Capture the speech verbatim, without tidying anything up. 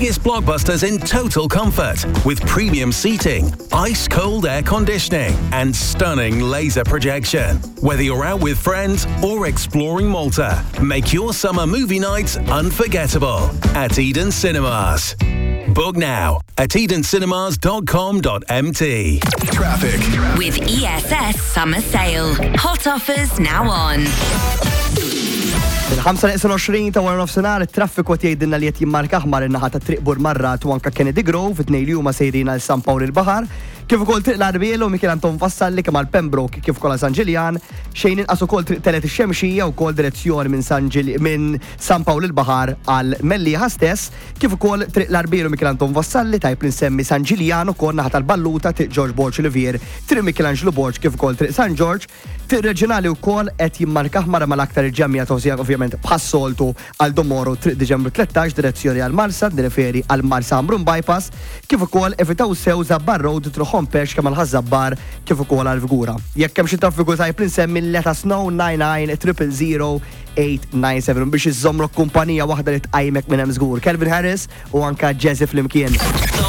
biggest blockbusters in total comfort with premium seating, ice-cold air conditioning and stunning laser projection. Whether you're out with friends or exploring Malta, make your summer movie nights unforgettable at Eden Cinemas. Book now at eden cinemas dot com dot m t. Traffic. With E S S Summer Sale. Hot offers now on. Il-ħamsa twenty ta' wara nofsinhar it-traffiku qed jgħidilna li qed jimmarka aħmar in-naħa ta' triq Burmarrat u anke Kennedy Grove it-tnejn li huma sejrin għal San Pawl il-Baħar, kif ukoll triq l-Arbielo Mikel Anton Vassalli kemm għal Pembroke kif ukoll San Ġiljan, xejn inqas ukoll triq Telet ix-Xemxija wkoll direzzjoni minn San Ġil minn San Pawl il-Baħar għal Mellieħa stess, kif ukoll triq l-Arbielo Mikel Anton Vassalli tajb li nsemmi San Ġiljan ukoll naħa tal-Balluta triq George Borg Olivier, triq Michelangelo Borg kif ukoll triq San George, triq reġjonali wkoll qed jimmarka aħmar mal-aktar il-ġemmija towsija ovvjament bħas-soltu għal Domoro triq Diċembru tlettax direzzjoni għal Marsa, direferi għal Marsa Amrun bypass, kif ukoll evitaw sew Zabbar Road truħhom Perx kemm għal Ħażabbar kif ukoll għal Vigura. Jekk hemm xi traffiku tajb li nsemmi let us know nine nine zero zero zero eight nine seven biex iżommrok kumpanija waħda li tqajmek minn hemm żgur. Calvin Harris u anke Jazzy flimkien.